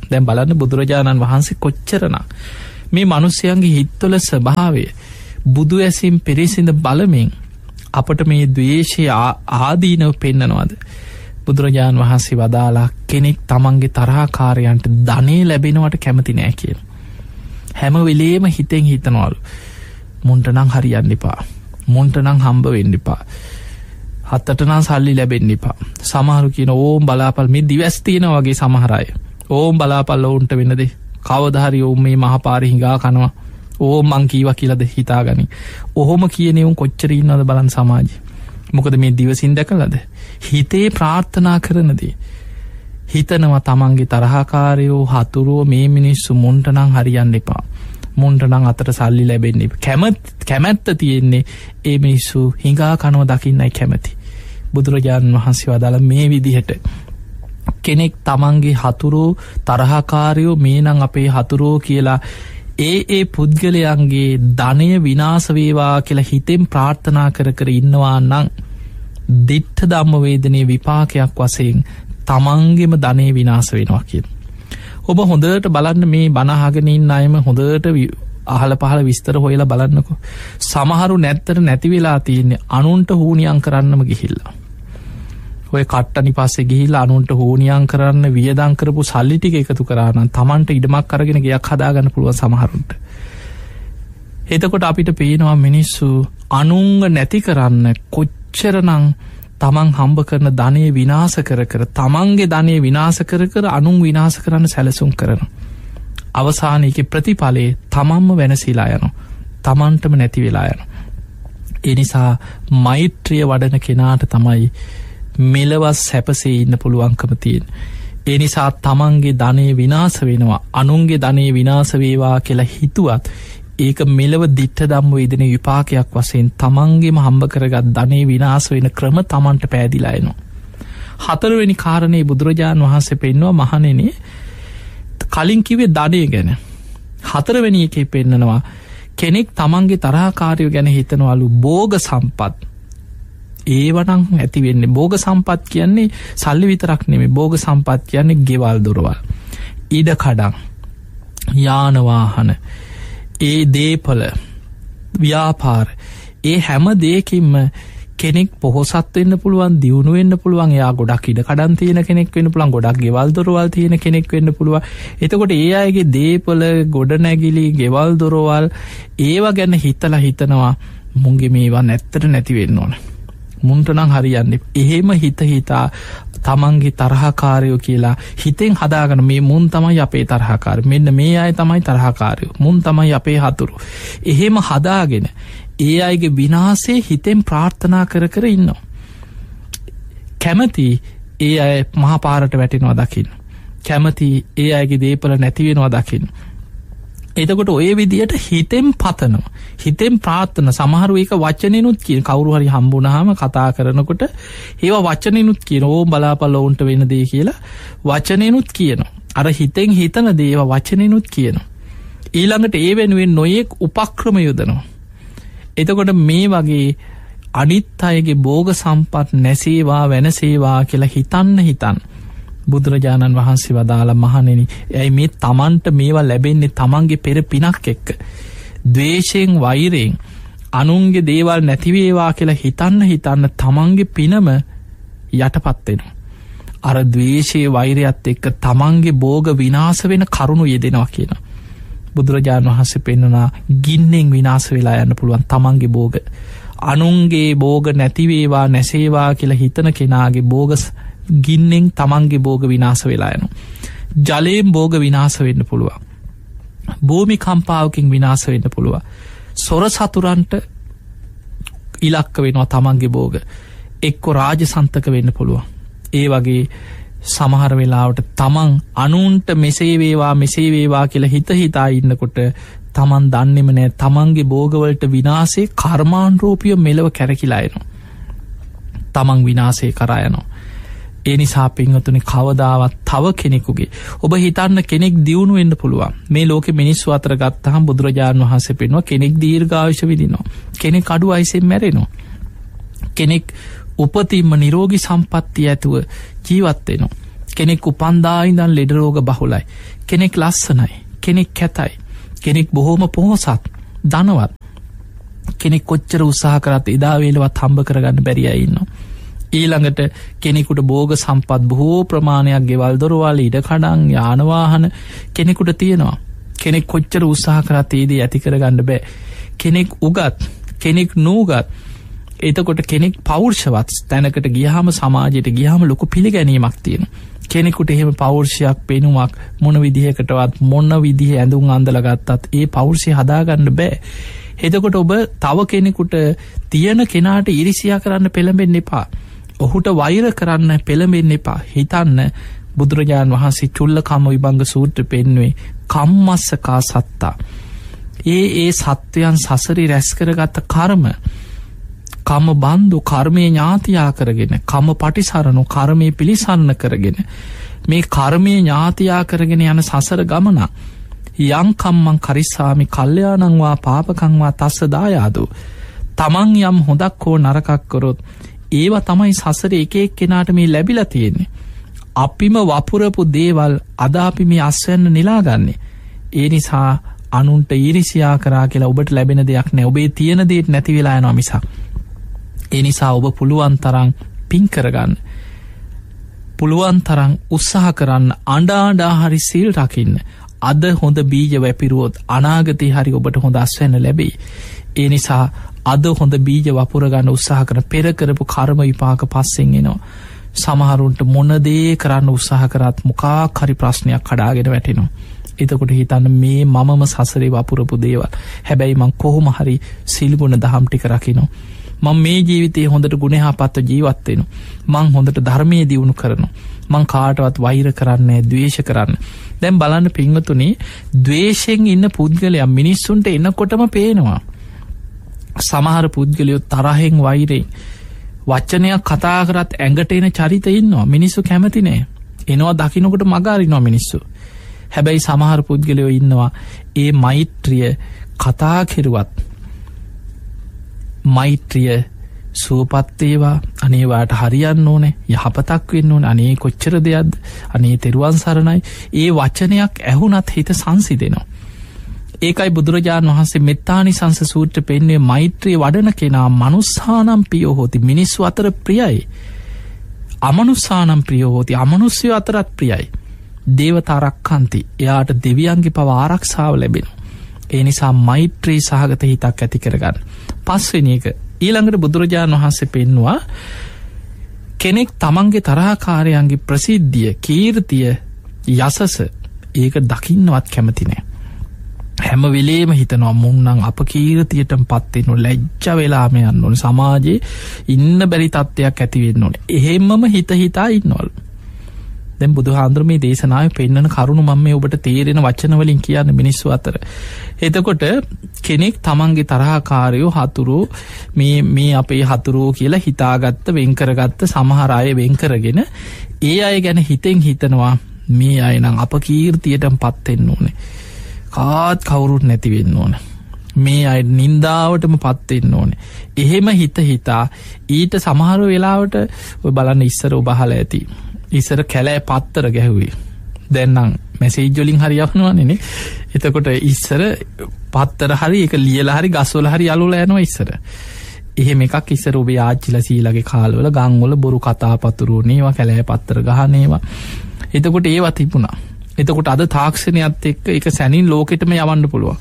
දැන් බලන්න බුදුරජාණන් වහන්සේ කොච්චරනම් මේ මිනිස්යන්ගේ හිත්වල ස්වභාවය බුදු ඇසින් පිරිසිඳ බලමින් අපට මේ ද්වේෂය ආදීනව පෙන්නනවාද. බුදුරජාණන් වහන්සේ වදාලා කෙනෙක් තමන්ගේ තරහකාරයන්ට ධනය ලැබෙනවට කැමති නෑ කියලා. හැම වෙලේම හිතෙන් හිතනවලු මුන්ට නම් හරියන්න එපා, මුන්ට නම් හම්බ වෙන්න එපා, හත්තට නම් සල්ලි ලැබෙන්න එපා. සමහරු කියන ඕම් බලාපල් මේ දිවස් තියෙනවා වගේ සමහර අය. ඕම් බලාපල් ඔවුන්ට වෙන දේ කවදා හරි ඕම් මේ මහපාරේ හිඟා කනවා. ඕම් මං කීවා කියලාද හිතාගනි. ඔහොම කියන්නේ උන් කොච්චර ඉන්නවද බලන්න සමාජයේ. මොකද මේ දිවසින් දැකලාද හිතේ ප්‍රාර්ථනා කරන දේ හිතනවා තමන්ගේ තරහකාරයෝ හතුරෝ මේ මිනිස්සු මුන්ට නම් හරියන්න එපා, මුන්ට නම් අතට සල්ලි ලැබෙන්නේ කැමැත්ත තියෙන්නේ ඒ මිනිස්සු හිඟා කනව දකින්නයි කැමති. බුදුරජාණන් වහන්සේ වදාළ මේ විදිහට කෙනෙක් තමන්ගේ හතුරෝ තරහකාරයෝ මේ නම් අපේ හතුරෝ කියලා ඒ පුද්ගලයන්ගේ ධනය විනාශ වේවා කියලා හිතෙන් ප්‍රාර්ථනා කර කර ඉන්නවා නම් දිට්ඨ ධම්ම වේදනේ විපාකයක් වශයෙන් තමන්ගේම ධනය විනාශ වෙනවා කියලා. ඔබ හොඳට බලන්න මේ බණ අහගෙන ඉන්න අයම හොඳට අහල පහල විස්තර හොයලා බලන්නකෝ. සමහරු නැත්තර නැති වෙලා තියෙන්නේ අනුන්ට හුනියම් කරන්නම ගිහිල්ලා. ඔය කට්ටනි පස්සේ ගිහිල්ලා අනුන්ට හුනියම් කරන්න වියදම් කරපු සල්ලි ටික එකතු කරා නම් තමන්ට ඉඩමක් අරගෙන ගයක් හදාගන්න පුළුවන් සමහරුන්ට. එතකොට අපිට පේනවා මිනිස්සු අනුන්ව නැති කරන්න කොච්චරනම් තමන් හම්බ කරන ධනය විනාශ කර කර තමන්ගේ ධනය විනාශ කර කර අනුන් විනාශ කරන්න සැලසුම් කරන. අවසානයේ ප්‍රතිඵලයේ තමන්ම වෙනසීලා යනවා. තමන්ටම නැති වෙලා යනවා. ඒ නිසා මෛත්‍රිය වඩන කෙනාට තමයි මෙලවස් සැපසේ ඉන්න පුළුවන්කම තියෙන. ඒ නිසා තමන්ගේ ධනය විනාශ වෙනවා, අනුන්ගේ ධනය විනාශ වේවා කියලා හිතුවත් ඒක මෙලව දිට්ඨ ධම්ම වේදනේ විපාකයක් වශයෙන් තමන්ගේම හම්බ කරගත් ධනෙ විනාශ වෙන ක්‍රම තමන්ට පෑදිලා එනවා. හතරවෙනි කාරණේ බුදුරජාණන් වහන්සේ පෙන්වුවා මහණෙනි කලින් කිව්වේ ධනෙ ගැන. හතරවෙනි එකේ පෙන්නනවා කෙනෙක් තමන්ගේ තරහකාරයෝ ගැන හිතනවලු භෝග සම්පත්. ඒවනම් ඇති වෙන්නේ භෝග සම්පත් කියන්නේ සල්ලි විතරක් නෙමෙයි. භෝග සම්පත් කියන්නේ ගෙවල් දොරවල්, ඉඩ කඩම්, යාන වාහන, ඒ දේපල, ව්‍යාපාර, ඒ හැම දෙයකින්ම කෙනෙක් පොහොසත් වෙන්න පුළුවන්, දියුණු වෙන්න පුළුවන්. එයා ගොඩක් ඉඩ කඩම් තියෙන කෙනෙක් වෙන්න පුළුවන්, ගොඩක් ගෙවල් දොරවල් තියෙන කෙනෙක් වෙන්න පුළුවන්. එතකොට ඒ අයගේ දේපල, ගොඩනැගිලි, ගෙවල් දොරවල් ඒවා ගැන හිතනවා මුන්ගේ මේවා නැත්තට නැති වෙන්න ඕන, මුන්ට නම් හරියන්නේ. එහෙම හිතා තමන්ගේ තරහකාරයෝ කියලා හිතෙන් හදාගන්න මේ මුන් තමයි අපේ තරහකාර, මෙන්න මේ අය තමයි තරහකාරයෝ, මුන් තමයි අපේ හතුරු. එහෙම හදාගෙන ඒ අයගේ විනාශේ හිතෙන් ප්‍රාර්ථනා කර කර ඉන්නවා. කැමති ඒ අය මහපාරට වැටෙනවා දකින්න, කැමති ඒ අයගේ දේපල නැති වෙනවා දකින්න. එතකොට ඔය විදියට හිතෙන් පතනවා, හිතෙන් ප්‍රාර්ථන. සමහරු ඒක වචනෙනුත් කියන, කවුරු හරි හම්බුනහම කතා කරනකොට ඒවා වචනෙනුත් කියන, ඕම් බලාපල් ඔවුන්ට වෙන දේ කියලා වචනෙනුත් කියනවා. අර හිතෙන් හිතන දේ ඒවා වචනෙනුත් කියනවා. ඊළඟට ඒ වෙනුවෙන් නොයෙක් උපක්‍රම යොදනවා. එතකොට මේ වගේ අනිත් අයගේ භෝග සම්පත් නැසේවා වෙනසේවා කියලා හිතන්න බුදුරජාණන් වහන්සේ වදාළ මහණෙනි, ඇයි මේ තමන්ට මේවා ලැබෙන්නේ තමන්ගේ පෙර පිනක් එක්ක. ද්වේෂයෙන් වෛරයෙන් අනුන්ගේ දේවල් නැති වේවා කියලා හිතන්න තමන්ගේ පිනම යටපත් වෙනවා. අර ද්වේෂයේ වෛරයත් එක්ක තමන්ගේ භෝග විනාශ වෙන කරුණු යෙදෙනවා කියනවා. බුදුරජාණන් වහන්සේ පෙන්වනවා ගින්නෙන් විනාශ වෙලා යන්න පුළුවන් තමන්ගේ භෝග. අනුන්ගේ භෝග නැති වේවා නැසේවා කියලා හිතන කෙනාගේ භෝග ගින්නෙන් තමන්ගේ භෝග විනාශ වෙලා යනවා. ජලයෙන් භෝග විනාශ වෙන්න පුළුවන්, භූමි කම්පාවකින් විනාශ වෙන්න පුළුවන්, සොර සතුරන්ට ඉලක්ක වෙනවා තමන්ගේ භෝග, එක්ක රාජසන්තක වෙන්න පුළුවන්. ඒ වගේ සමහර වෙලාවට තමන් අනුන්ට මෙසේ වේවා කියලා හිතා ඉන්නකොට තමන් දන්නෙම නෑ තමන්ගේ භෝගවලට විනාශේ කර්මානුරූපීව මෙලව කැරකිලා එනවා, තමන් විනාශේ කරා යනවා. ඒ නිසා පින්වතුනි කවදාවත් තව කෙනෙකුගේ, ඔබ හිතන්න කෙනෙක් දියුණු වෙන්න පුළුවන්. මේ ලෝකෙ මිනිස්සු අතර ගත්තහම බුදුරජාණන් වහන්සේ පෙන්වනවා කෙනෙක් දීර්ඝායුෂ විඳිනවා, කෙනෙක් අඩු ආයුෂෙන් මැරෙනවා, කෙනෙක් උපතින්ම නිරෝගී සම්පත්තිය ඇතුව ජීවත් වෙනවා, කෙනෙක් උපන්දා ඉඳන් ලෙඩ රෝග බහුලයි. කෙනෙක් ලස්සනයි. කෙනෙක් කැතයි. කෙනෙක් බොහෝම පොහොසත් ධනවත්. කෙනෙක් කොච්චර උත්සාහ කරත් එදා වේලවත් හම්බ කරගන්න බැරි අය ඉන්නවා. ඊළඟට කෙනෙකුට භෝග සම්පත් බොහෝ ප්‍රමාණයක් ගෙවල් දොරවල් ඉඩකඩම් යාන වාහන කෙනෙකුට තියෙනවා. කෙනෙක් කොච්චර උත්සාහ කරත් ඒ දේ ඇති කරගන්න බෑ. කෙනෙක් උගත්, කෙනෙක් නූගත්. එතකොට කෙනෙක් පෞරුෂවත් තැනකට ගියාම සමාජයට ගියාම ලොකු පිළිගැනීමක් තියෙනවා. කෙනෙකුට එහෙම පෞරුෂයක් පෙනුමක් මොන විදිහකටවත් මොන විදිහේ ඇඳුම් අඳලා ගත්තත් ඒ පෞරුෂය හදාගන්න බෑ. එතකොට ඔබ තව කෙනෙකුට තියෙන කෙනාට ඊර්ෂ්‍යා කරන්න පෙළඹෙන්න එපා. ඔහුට වෛර කරන්න පෙළඹෙන්න එපා. හිතන්න බුදුරජාණන් වහන්සේ චුල්ලකම්ම විභංග සූත්‍රය පෙන්වුවේ කම්මස්සකා සත්තා. ඒ සත්වයන් සසරේ රැස් කරගත්ත කර්ම කම බන්දු කර්මයේ ඥාතියා කරගෙන කම පටිසරණු කර්මයේ පිළිසරණ කරගෙන මේ කර්මයේ ඥාතියා කරගෙන යන සසර ගමන යං කම්මං කරිස්සාමි කල්යාණං වා පාපකං වා තස්ස දායාදෝ. තමන් යම් හොඳක් හෝ නරකක් කරොත් ඒවා තමයි සසරේ එක එක්කෙනාට මේ ලැබිලා තියෙන්නේ. අපිම වපුරපු දේවල් අද අපි මේ අස්වැන්න නෙලාගන්නේ. ඒ නිසා අනුන්ට ඊර්ෂ්‍යා කරා කියලා ඔබට ලැබෙන දෙයක් නෑ. ඔබේ තියෙන දේත් නැති වෙලා යනවා මිසක්. ඒ නිසා ඔබ පුළුවන් තරම් පින් කරගන්න. පුළුවන් තරම් උත්සාහ කරන්න. අඬා හරි සීල් රකින්න. අද හොඳ බීජ වැපිරුවොත් අනාගතේ හරි ඔබට හොඳ අස්වැන්න ලැබෙයි. ඒ නිසා අද හොඳ බීජ වපුර ගන්න උත්සාහ කරන පෙර කරපු කර්ම විපාක පස්සෙන් එනවා. සමහරුන්ට මොන දේ කරන්න උත්සාහ කරත් මොකක් හරි ප්‍රශ්නයක් කඩාගෙන වැටෙනවා. එතකොට හිතන්න මේ මමම සසරේ වපුරපු දේවල්. හැබැයි මං කොහොම හරි සීල් ගුණ දහම් ටික රකිනවා. මං මේ ජීවිතේ හොඳට ගුණහපත්ව ජීවත් වෙනවා. මං හොඳට ධර්මයේ දියුණු කරනවා. මං කාටවත් වෛර කරන්නේ නැහැ, ද්වේෂ කරන්නේ. දැන් බලන්න පින්වතුනි, ද්වේෂයෙන් ඉන්න පුද්ගලයා මිනිස්සුන්ට එනකොටම පේනවා. සමහර පුද්ගලයෝ තරහෙන් වෛරයෙන් වචනයක් කතා කරත් ඇඟට එන චරිත ඉන්නවා. මිනිස්සු කැමති නෑ. එනවා දකින්නකොට මග අරිනවා මිනිස්සු. හැබැයි සමහර පුද්ගලයෝ ඉන්නවා ඒ මෛත්‍රිය කතා කෙරුවත් මෛත්‍රිය සුවපත් වේවා, අනේ වාට හරියන්න ඕනේ, යහපතක් වෙන්න ඕනේ, අනේ කොච්චර දෙයක්ද, අනේ තෙරුවන් සරණයි. ඒ වචනයක් ඇහුණත් හිත සංසිඳෙනවා. ඒකයි බුදුරජාණන් වහන්සේ මෙත්තානිසංස සූත්‍රය පෙන්වුවේ මෛත්‍රිය වඩන කෙනා මනුස්සානම් ප්‍රියෝ හෝති. මිනිස්සු අතර ප්‍රියයි. අමනුස්සානම් ප්‍රියෝ හෝති. අමනුස්සයෝ අතරත් ප්‍රියයි. දේවතා රක්ඛන්ති. එයාට දෙවියන්ගේ පව ආරක්ෂාව ලැබෙනවා. ඒ නිසා මෛත්‍රී සහගත හිතක් ඇති කරගන්න. පස්වෙනි එක ඊළඟට බුදුරජාණන් වහන්සේ පෙන්වුවා කෙනෙක් තමන්ගේ තරහකාරයන්ගේ ප්‍රසිද්ධිය, කීර්තිය, යසස ඒක දකින්නවත් කැමති නෑ. හැම වෙලේම හිතනවා මුන් නම් අපකීර්තියටම පත් වෙන්න ඕනේ, ලැජ්ජා වෙලාම යන්න ඕනේ, සමාජයේ ඉන්න බැරි තත්ත්වයක් ඇති වෙන්න ඕනේ. එහෙම්මම හිතා ඉන්නවලු. දැන් බුදුහාඳුර මේ දේශනාවේ පෙන්නන කරුණු මම මේ ඔබට තේරෙන වචන වලින් කියන්නේ මිනිස්සු අතර. එතකොට කෙනෙක් තමන්ගේ තරහකාරයෝ හතුරු මේ අපේ හතුරු කියලා හිතාගත්ත වෙන් කරගත්ත සමහර අය වෙන් කරගෙන ඒ අය ගැන හිතනවා මේ අය නම් අපකීර්තියටම පත් වෙන්න ඕනේ. කාත් කවුරුත් නැති වෙන්න ඕනේ. මේ අය නින්දාවටම පත් වෙන්න ඕනේ. එහෙම හිතා ඊට සමහර වෙලාවට ඔය බලන්න ඉස්සර ඔබ අහලා ඇති. ඉස්සර කැලෑ පත්තර ගැහුවේ. දැන් නම් මැසේජ් වලින් හරි යවනවනේ නේ. එතකොට ඉස්සර පත්තර හරි ඒක ලියලා හරි ගස්වල හරි යලවලා යනවා ඉස්සර. එහෙම එකක් ඉස්සර ඔබේ ආච්චිලා සීලාගේ කාලවල ගම් වල බොරු කතා පතුරුනේ ඒවා කැලෑ පත්තර ගහනේවා. එතකොට ඒවා තිබුණා. එතකොට අද තාක්ෂණයත් එක්ක ඒක සැනින් ලෝකෙටම යවන්න පුළුවන්.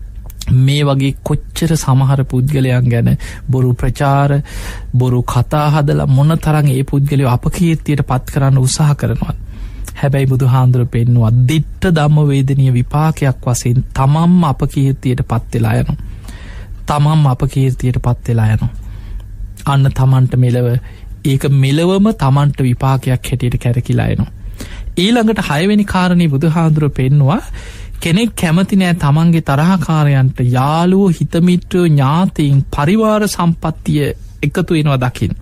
මේ වගේ කොච්චර සමහර පුද්ගලයන් ගැන බොරු ප්‍රචාර, බොරු කතා හදලා මොන තරම් ඒ පුද්ගලයෝ අපකීර්තියට පත් කරන්න උත්සාහ කරනවා. හැබැයි බුදුහාඳුර පෙන්වුවා දිට්ඨ ධම්ම වේදනීය විපාකයක් වශයෙන් තමන්ම අපකීර්තියට පත් වෙලා යනවා. තමන්ම අපකීර්තියට පත් වෙලා යනවා. අන්න තමන්ට මෙලව ඒක මෙලවම තමන්ට විපාකයක් හැටියට කැරකිලා එනවා. ඊළඟට 6 වෙනි කාරණේ බුදුහාඳුර පෙන්වුවා කෙනෙක් කැමති නෑ තමන්ගේ තරහකාරයන්ට යාළුවෝ, හිතමිත්‍රයෝ, ඥාතීන්, පරිවාර සම්පත්තිය එකතු වෙනවා දකින්න.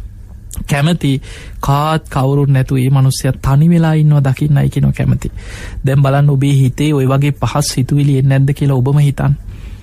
කැමති කාත් කවුරුත් නැතුව මේ මිනිස්සයා තනි වෙලා ඉන්නවා දකින්නයි කියනවා කැමති. දැන් බලන්න ඔබේ හිතේ ওই වගේ පහස් හිතුවිලි එන්නේ නැද්ද කියලා ඔබම හිතන්න.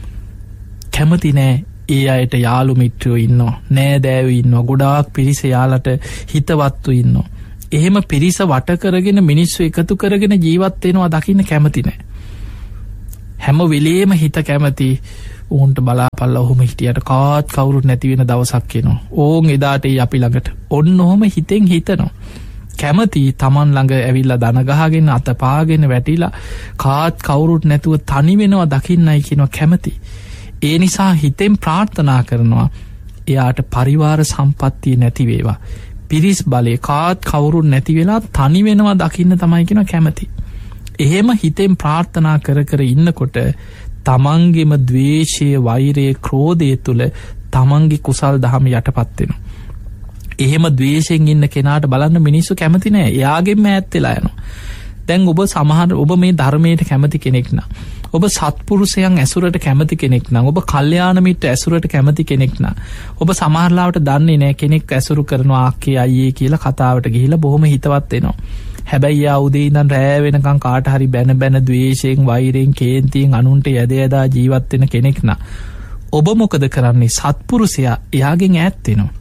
කැමති නෑ ඒ අයට යාළු මිත්‍රයෝ ඉන්නවා, නෑදෑයෝ ඉන්නවා, ගොඩාක් පිරිස යාලට හිතවත්තු ඉන්නවා. එහෙම පිරිස වට කරගෙන මිනිස්සු එකතු කරගෙන ජීවත් වෙනවා දකින්න කැමති නැහැ. හැම වෙලේම හිත කැමති උන්ට බලාපල්ලා ඔහොම හිටියට කාත් කවුරුත් නැති වෙන දවසක් එනවා. ඕන් එදාට අපි ළඟට ඔන්න ඔහොම හිතෙන් හිතනවා. කැමති තමන් ළඟ ඇවිල්ලා දන ගහගෙන අතපාගෙන වැටිලා කාත් කවුරුත් නැතුව තනි වෙනවා දකින්නයි කියනවා කැමති. ඒ නිසා හිතෙන් ප්‍රාර්ථනා කරනවා එයාට පරිවාර සම්පත්තිය නැති වේවා. පිරිස් බලේ කාත් කවුරුත් නැති වෙලා තනි වෙනවා දකින්න තමයි කියනවා කැමති. එහෙම හිතෙන් ප්‍රාර්ථනා කර කර ඉන්නකොට තමන්ගේම ද්වේෂය, වෛරය, ක්‍රෝධය තුල තමන්ගේ කුසල් දහම යටපත් වෙනවා. එහෙම ද්වේෂයෙන් ඉන්න කෙනාට බලන්න මිනිස්සු කැමති නෑ. එයාගෙම ඈත් වෙලා යනවා. දැන් ඔබ මේ ධර්මයට කැමති කෙනෙක් නම්, ඔබ සත්පුරුෂයන් ඇසුරට කැමති කෙනෙක් නම්, ඔබ කල්යාණ මිත්‍ර ඇසුරට කැමති කෙනෙක් නම්, ඔබ සමහරලාවට දන්නේ නෑ කෙනෙක් ඇසුරු කරනවා අක්කේ අයියේ කියලා කතාවට ගිහිලා බොහොම හිතවත් වෙනවා. හැබැයි යා උදේ ඉඳන් රෑ වෙනකන් කාට හරි බැන ද්වේෂයෙන්, වෛරයෙන්, කේන්තියෙන් අනුන්ට යදා ජීවත් වෙන කෙනෙක් නම් ඔබ මොකද කරන්නේ? සත්පුරුෂයා එයාගෙන් ඈත් වෙනවා.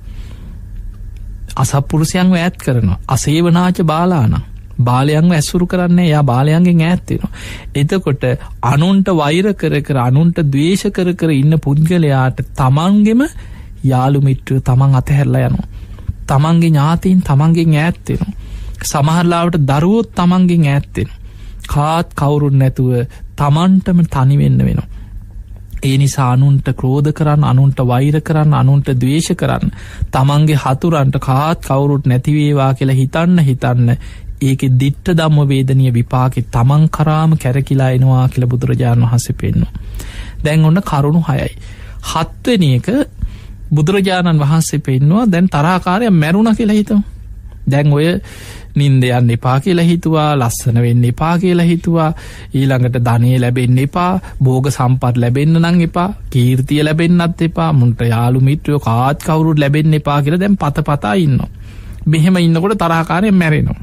අසත්පුරුෂයන්ව ඈත් කරනවා. අසේවනාච බාලාන, බාලයන්ව ඇසුරු කරන්නේ එයා බාලයන්ගෙන් ඈත් වෙනවා. එතකොට අනුන්ට වෛර කර අනුන්ට ද්වේෂ කර ඉන්න පුද්ගලයාට තමන්ගෙම යාළු මිත්‍රයෝ තමන් අතහැරලා යනවා. තමන්ගේ ඥාතීන් තමන්ගෙන් ඈත් වෙනවා. සමහරලාවට දරුවොත් තමන්ගෙන් ඈත් වෙනවා. කාත් කවුරුත් නැතුව තමන්ටම තනි වෙන්න වෙනවා. ඒ නිසා අනුන්ට ක්‍රෝධ කරන්න, අනුන්ට වෛර කරන්න, අනුන්ට ද්වේෂ කරන්න, තමන්ගේ හතුරන්ට කාත් කවුරුත් නැති වේවා කියලා හිතන්න ඒකේ දිට්ඨ ධම්ම වේදනීය විපාකේ තමන් කරාම කැරකිලා එනවා කියලා බුදුරජාණන් වහන්සේ පෙන්නනවා. දැන් ඔන්න කරුණු 6යි. 7 වෙනි එක බුදුරජාණන් වහන්සේ පෙන්නවා දැන් තරහකාරයා මැරුණා කියලා හිතමු. දැන් ඔය නින්ද යන්න එපා කියලා හිතුවා, ලස්සන වෙන්න එපා කියලා හිතුවා, ඊළඟට ධනෙ ලැබෙන්න එපා, භෝග සම්පත් ලැබෙන්න නම් එපා, කීර්තිය ලැබෙන්නත් එපා, මුන්ට යාළු මිත්‍රයෝ කාත් කවුරුත් ලැබෙන්න එපා කියලා දැන් පතපතා ඉන්නවා. මෙහෙම ඉන්නකොට තරහකාරයෙන් මැරෙනවා.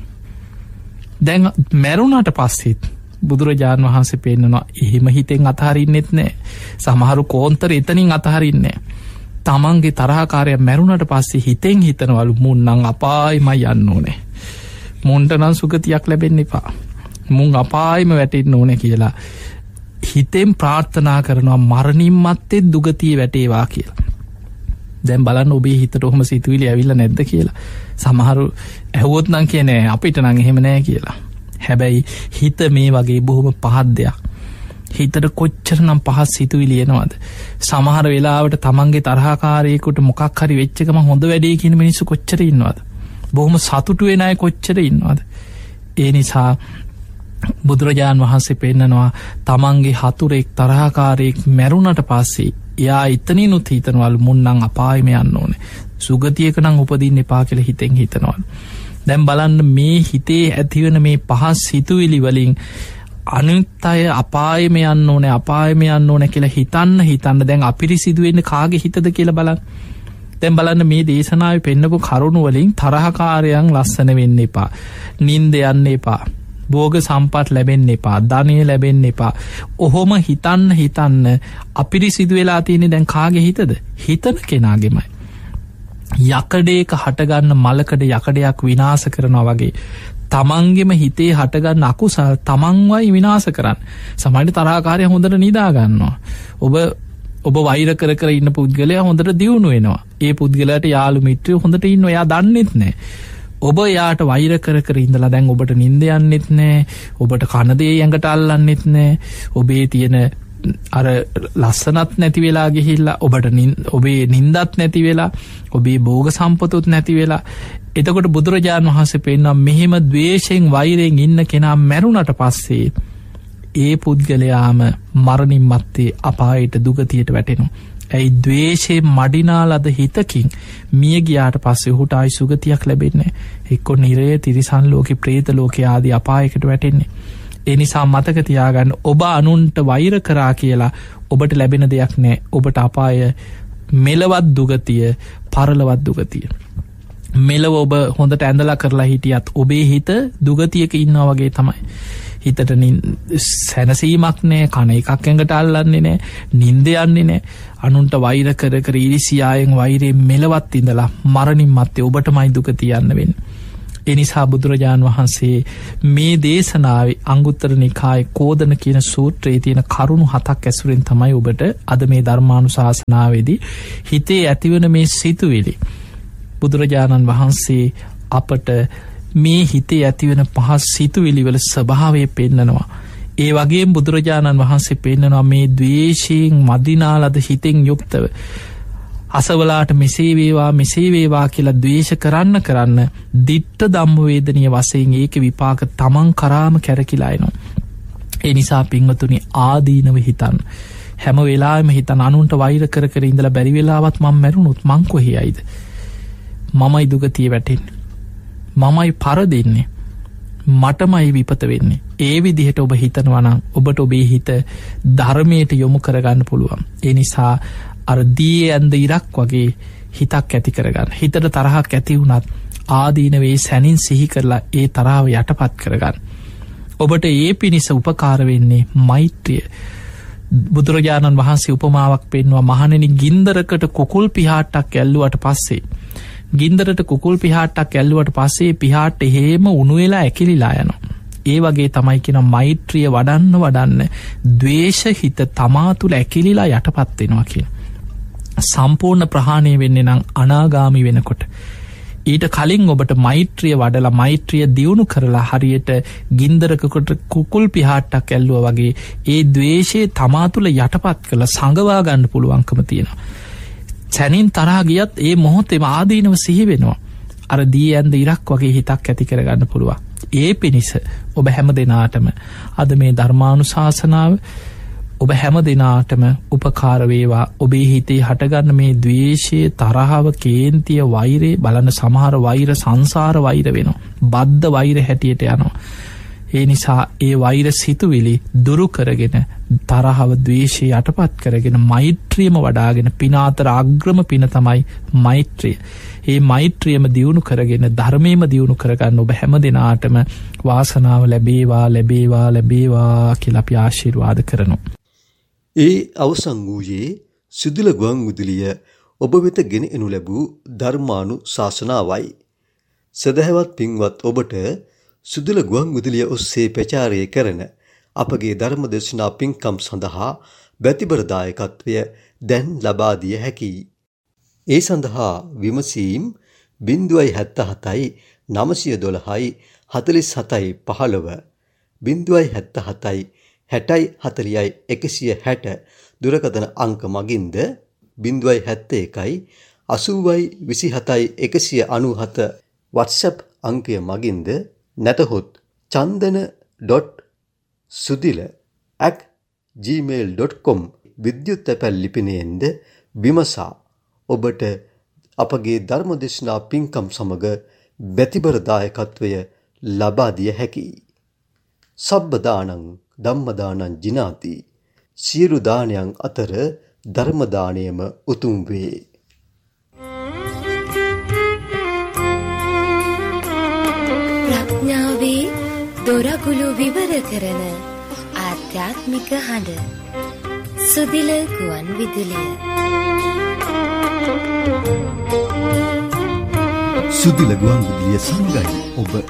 දැන් මැරුණාට පස්සෙත් බුදුරජාණන් වහන්සේ පෙන්නනවා එහෙම හිතෙන් අතහරින්නෙත් නෑ. සමහරු කෝන්තර එතනින් අතහරින්නේ නෑ. තමන්ගේ තරහකාරයා මැරුණට පස්සේ හිතෙන් හිතනවලු මුන් නම් අපායමයි යන්න ඕනේ. මුන්ට නම් සුගතියක් ලැබෙන්න එපා. මුන් අපායම වැටෙන්න ඕනේ කියලා හිතෙන් ප්‍රාර්ථනා කරනවා මරණින් මත්තේ දුගතිය වැටේවා කියලා. දැන් බලන්න ඔබේ හිතට ඔහොම සිතුවිලි ඇවිල්ලා නැද්ද කියලා. සමහරු ඇහුවොත් නම් කියන්නේ අපිට නම් එහෙම නෑ කියලා. හැබැයි හිත මේ වගේ බොහොම පහත් දෙයක්. හිතට කොච්චරනම් පහත් සිතුවිලි එනවද? සමහර වෙලාවට තමන්ගේ තරහකාරයෙකුට මොකක් හරි වෙච්ච ගමන් හොඳ වැඩේ කියන මිනිස්සු කොච්චර ඉන්නවද? බොහොම සතුටු වෙන අය කොච්චර ඉන්නවද? ඒ නිසා බුදුරජාන් වහන්සේ පෙන්නනවා තමන්ගේ හතුරෙක් තරහකාරයෙක් මැරුණට පස්සේ එයා එතනිනුත් හිතනවලු මුන් නම් අපායෙම යන්න ඕනේ. සුගතියක නම් උපදින්න එපා කියලා හිතෙන් හිතනවලු. දැන් බලන්න මේ හිතේ ඇතිවෙන මේ පහත් සිතුවිලි වලින් අනිත් අය අපායෙම යන්න ඕනේ කියලා හිතන්න දැන් අපිරිසිදු වෙන්නේ කාගේ හිතද කියලා බලන්න. දැන් බලන්න මේ දේශනාවේ පෙන්නපු කරුණු වලින් තරහකාරයන් ලස්සන වෙන්න එපා, නින්ද යන්න එපා, භෝග සම්පත් ලැබෙන්න එපා, ධනෙ ලැබෙන්න එපා. ඔහොම හිතන්න අපිරිසිදු වෙලා තියෙන්නේ දැන් කාගේ හිතද? හිතන කෙනාගේමයි. යකඩේක හටගන්න මලකඩ යකඩයක් විනාශ කරනවා වගේ තමන්ගෙම හිතේ හටගන්න අකුසල් තමන්වයි විනාශ කරන්න. සමහරවිට තරහකාරයා හොඳට නිදා ගන්නවා. ඔබ වෛර කර ඉන්න පුද්ගලයා හොඳට දියුණු වෙනවා. ඒ පුද්ගලයාට යාළු මිත්‍රයෝ හොඳට ඉන්නවා. එයා දන්නෙත් නැහැ. ඔබ යාට වෛර කර ඉඳලා දැන් ඔබට නිින්ද යන්නෙත් නැහැ. ඔබට කන දේ ඇඟට අල්ලන්නෙත් නැහැ. ඔබේ තියෙන අර ලස්සනත් නැති වෙලා ගිහිල්ලා ඔබේ නිින්දත් නැති වෙලා ඔබේ භෝග සම්පතුත් නැති වෙලා. එතකොට බුදුරජාණන් වහන්සේ පෙන්නනවා මෙහෙම ද්වේෂයෙන් වෛරයෙන් ඉන්න කෙනා මැරුණට පස්සේ ඒ පුද්ගලයාම මරණින් මත්තේ අපායට දුගතියට වැටෙනවා. ඇයි? ද්වේෂේ මඩිනාලද හිතකින් මිය ගියාට පස්සේ ඔහුට ආයි සුගතියක් ලැබෙන්නේ නැහැ. එක්ක නිරය, තිරිසන් ලෝකේ, പ്രേත ලෝකේ ආදී අපායකට වැටෙන්නේ. ඒ නිසා මතක තියාගන්න ඔබ අනුන්ට වෛර කරා කියලා ඔබට ලැබෙන දෙයක් නැහැ. ඔබට අපාය මෙලවත් දුගතිය, පරලවත් දුගතිය. මෙලව ඔබ හොඳට ඇඳලා කරලා හිටියත් ඔබේ හිත දුගතියක ඉන්නවා වගේ තමයි. හිතට සැනසීමක් නෑ, කන එකක් ඇඟට අල්ලන්නේ නෑ, නිින්ද යන්නේ නෑ. අනුන්ට වෛර කර ඉරිසියායෙන් වෛරයෙන් මෙලවත් ඉඳලා මරණින් මත්තේ ඔබටමයි දුගතිය යන්න වෙන්නේ. එනිසා බුදුරජාණන් වහන්සේ මේ දේශනාවේ අංගුත්තර නිකායේ කෝදන කියන සූත්‍රයේ තියෙන කරුණු 7ක් ඇසුරෙන් තමයි ඔබට අද මේ ධර්මානුශාසනාවේදී හිතේ ඇතිවන මේ සිතුවිලි බුදුරජාණන් වහන්සේ අපට මේ හිතේ ඇතිවන පහස් සිතුවිලි වල ස්වභාවය පෙන්නනවා. ඒ වගේම බුදුරජාණන් වහන්සේ පෙන්නනවා මේ ද්වේෂයෙන් මදිනාලද හිතෙන් යුක්තව අසවලාට මෙසේ වේවා කියලා ද්වේෂ කරන්න දිට්ඨ ධම්ම වේදනීය වශයෙන් ඒකේ විපාක තමන් කරාම කැරකිලා එනවා. ඒ නිසා පින්වතුනි ආදීනව හිතන්න. හැම වෙලාවෙම හිතන අනුන්ට වෛර කර ඉඳලා බැරි වෙලාවත් මම මැරුණොත් මං කොහේ යයිද? මමයි දුගතිය වැටෙන්නේ. මමයි පරදින්නේ. මටමයි විපත වෙන්නේ. ඒ විදිහට ඔබ හිතනවා නම් ඔබට ඔබේ හිත ධර්මයට යොමු කරගන්න පුළුවන්. ඒ නිසා අර දී ඇඳ ඉරක් වගේ හිතක් ඇති කරගන්න. හිතට තරහක් ඇති වුණත් ආදීනවේ සැනින් සිහි කරලා ඒ තරාව යටපත් කරගන්න. ඔබට ඒ පිණිස උපකාර වෙන්නේ මෛත්‍රිය. බුදුරජාණන් වහන්සේ උපමාවක් පෙන්වුවා මහණෙනි ගින්දරකට කුකුල් පිහාට්ටක් ඇල්ලුවට පස්සේ ගින්දරට කුකුල් පිහාට්ටක් ඇල්ලුවට පස්සේ පිහාට්ට එහෙම උණු වෙලා ඇකිලිලා යනවා. ඒ වගේ තමයි කියන මෛත්‍රිය වඩන්න ද්වේෂ හිත තමා තුළ ඇකිලිලා යටපත් වෙනවා කියන. සම්පූර්ණ ප්‍රහාණය වෙන්නේ නම් අනාගාමි වෙනකොට. ඊට කලින් ඔබට මෛත්‍රිය වඩලා මෛත්‍රිය දියුණු කරලා හරියට ගින්දරකට කුකුල් පිහාට්ටක් ඇල්ලුවා වගේ ඒ ද්වේෂයේ තමා තුළ යටපත් කරලා සංගවා ගන්න පුළුවන්කම තියෙනවා. සැනින් තරහා ගියත් ඒ මොහොතේම ආදීනව සිහි වෙනවා. අර දී ඇඳ ඉරක් වගේ හිතක් ඇති කරගන්න පුළුවන්. ඒ පිණිස ඔබ හැම දෙනාටම අද මේ ධර්මානුශාසනාව ඔබ හැම දෙනාටම උපකාර වේවා. ඔබේ හිතේ හටගන්න මේ ද්වේෂයේ තරහව කේන්තිය වෛරය බලන සමහර වෛර සංසාර වෛර වෙනවා. බද්ධ වෛර හැටියට යනවා. ඒ නිසා ඒ වෛර සිතුවිලි දුරු කරගෙන තරහව ද්වේෂය යටපත් කරගෙන මෛත්‍රියම වඩාගෙන පින අතර අග්‍රම පින තමයි මෛත්‍රිය. ඒ මෛත්‍රියම දියුණු කරගෙන ධර්මයේම දියුණු කරගන්න ඔබ හැම දිනාටම වාසනාව ලැබේවා කියලා අපි ආශිර්වාද කරනවා. ඒ අවසන් වූයේ සිදුල ගුවන් විදුලිය ඔබ වෙත ගෙන එනු ලැබූ ධර්මානුශාසනාවයි. සදහවත් පින්වත් ඔබට සිදුල ගුවන් විදුලිය ඔස්සේ ප්‍රචාරය කරන අපගේ ධර්ම දේශනා පින්කම් සඳහා බැතිබර දායකත්වය දැන් ලබා දිය හැකියි. ඒ සඳහා විමසීම් 077 912 47 15 077 60 40 160 දුරකථන අංක මගින්ද 071 80 27 197 WhatsApp අංකය මගින්ද නැතහොත් chandana.sudila@gmail.com විද්‍යුත් තැපැල් ලිපිනයෙන්ද විමසා ඔබට අපගේ ධර්මදේශනා පින්කම් සමග බැතිබර දායකත්වය ලබා දිය හැකියි. සබ්බ දානං ධම්ම දානං ජිනාති. සියලු දානයන් අතර ධර්ම දානයම උතුම් වේ. ප්‍රඥාවේ දොරගුළු විවර කරන ආධ්‍යාත්මික හඬ සුදිල ගුවන් විදුලිය. සුදිල ගුවන් විදුලිය සංගයි ඔබ